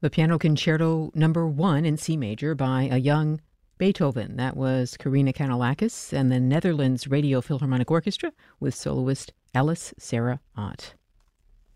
The Piano Concerto Number 1 in C major by a young Beethoven. That was Karina Kanellakis and the Netherlands Radio Philharmonic Orchestra with soloist Alice Sarah Ott.